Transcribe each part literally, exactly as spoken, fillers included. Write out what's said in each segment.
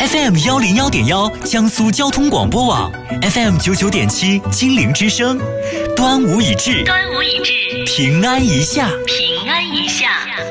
F M 幺零幺点幺江苏交通广播网 ，F M 九九点七金陵之声。端午已至， 端午已至， 平安一下， 平安一下。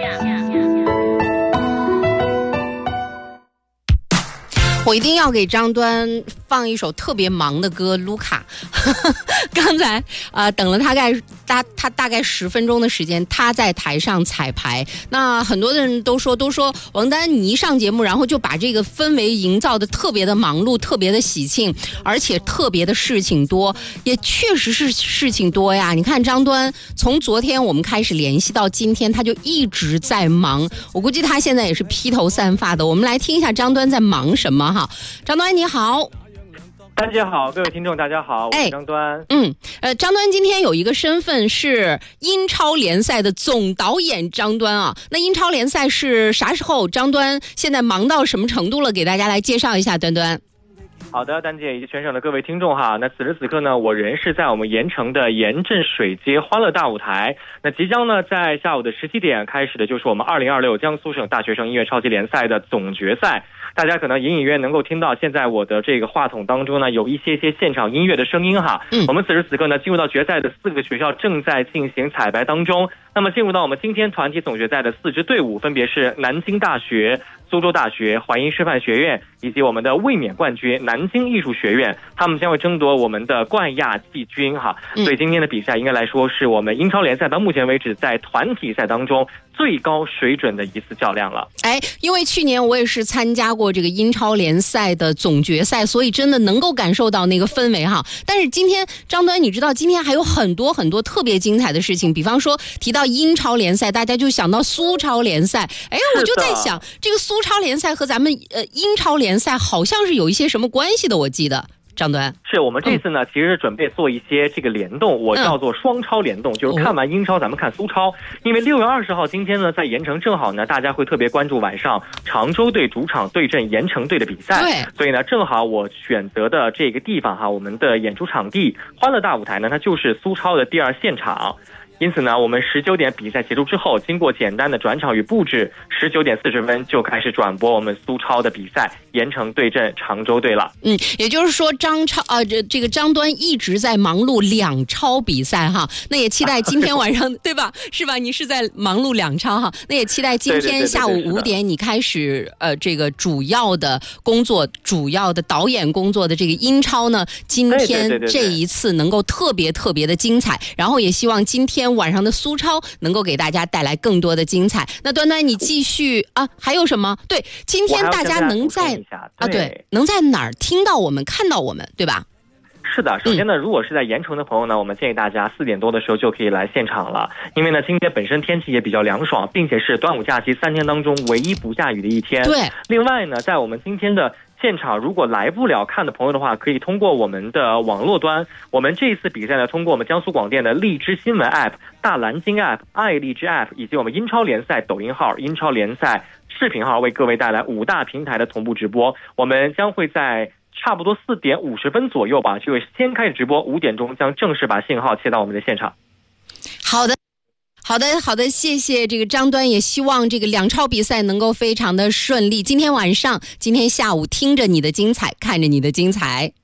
我一定要给张端放一首特别忙的歌，卢卡。刚才啊、呃，等了大概大他大概十分钟的时间，他在台上彩排。那很多的人都说，都说王丹你一上节目，然后就把这个氛围营造的特别的忙碌，特别的喜庆，而且特别的事情多，也确实是事情多呀。你看张端从昨天我们开始联系到今天，他就一直在忙。我估计他现在也是披头散发的。我们来听一下张端在忙什么哈。张端你好。 丹姐好，各位听众大家好，我是张端。 嗯，呃，张端今天有一个身份是英超联赛的总导演张端啊。那英超联赛是啥时候？张端现在忙到什么程度了？给大家来介绍一下，端端。 好的，丹姐以及全省的各位听众哈，那此时此刻呢，我人是在我们盐城的盐镇水街欢乐大舞台。那即将呢，在下午的十七点开始的就是我们二零二六江苏省大学生音乐超级联赛的总决赛。大家可能隐隐约能够听到，现在我的这个话筒当中呢，有一些些现场音乐的声音哈。嗯，我们此时此刻呢，进入到决赛的四个学校正在进行彩排当中。那么进入到我们今天团体总决赛的四支队伍，分别是南京大学、苏州大学、淮阴师范学院以及我们的卫冕冠军南京艺术学院，他们将会争夺我们的冠亚季军哈。所以今天的比赛应该来说是我们英超联赛到目前为止在团体赛当中最高水准的一次较量了。 哎，因为去年我也是参加过这个英超联赛的总决赛，所以真的能够感受到那个氛围哈。但是今天张端，你知道今天还有很多很多特别精彩的事情，比方说提到英超联赛，大家就想到苏超联赛。哎，我就在想，这个苏超联赛和咱们呃英超联赛好像是有一些什么关系的，我记得。张端， 是我们这次呢、嗯、其实是准备做一些这个联动，我叫做双超联动、嗯、就是看完英超咱们看苏超。因为六月二十号今天呢在盐城，正好呢大家会特别关注晚上常州队主场对阵盐城队的比赛，对，所以呢正好我选择的这个地方哈，我们的演出场地欢乐大舞台呢，它就是苏超的第二现场。因此呢，我们十九点比赛结束之后，经过简单的转场与布置，十九点四十分就开始转播我们苏超的比赛，盐城对阵常州队了。 嗯，也就是说张超啊，这这个张端一直在忙碌两超比赛哈。那也期待今天晚上对吧？是吧？你是在忙碌两超哈。那也期待今天下午五点你开始呃这个主要的工作、主要的导演工作的这个英超呢，今天这一次能够特别特别的精彩。然后也希望今天晚上的苏超能够给大家带来更多的精彩。那端端你继续啊，还有什么？对，今天大家能在啊，对，能在哪儿听到我们、看到我们，对吧？ 是的，首先呢，如果是在盐城的朋友呢，我们建议大家四点多的时候就可以来现场了，因为呢，今天本身天气也比较凉爽，并且是端午假期三天当中唯一不下雨的一天。对，另外呢，在我们今天的现场如果来不了看的朋友的话，可以通过我们的网络端，我们这一次比赛呢，通过我们江苏广电的荔枝新闻 App、大蓝鲸 App、爱荔枝 App 以及我们英超联赛抖音号、英超联赛视频号，为各位带来五大平台的同步直播。我们将会在差不多四点五十分左右吧，就会先开始直播，五点钟将正式把信号切到我们的现场。 好的。好的，好的，谢谢这个张端，也希望这个两超比赛能够非常的顺利。今天晚上，今天下午听着你的精彩，看着你的精彩。